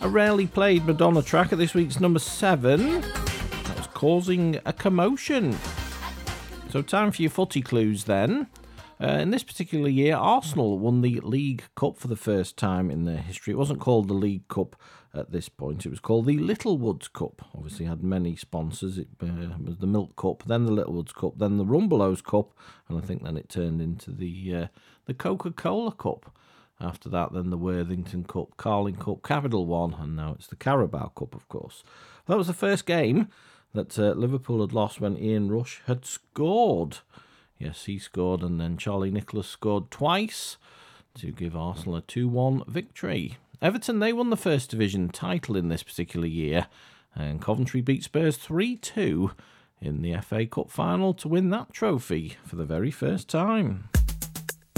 A rarely played Madonna track at this week's number 7. That was Causing a Commotion. So time for your footy clues then. In this particular year, Arsenal won the League Cup for the first time in their history. It wasn't called the League Cup at this point. It was called the Littlewoods Cup. Obviously had many sponsors. It was the Milk Cup, then the Littlewoods Cup, then the Rumbelows Cup, and I think then it turned into the Coca-Cola Cup. After that, then the Worthington Cup, Carling Cup, Capital One, and now it's the Carabao Cup, of course. That was the first game that Liverpool had lost when Ian Rush had scored. Yes, he scored, and then Charlie Nicholas scored twice to give Arsenal a 2-1 victory. Everton, they won the First Division title in this particular year, and Coventry beat Spurs 3-2 in the FA Cup final to win that trophy for the very first time.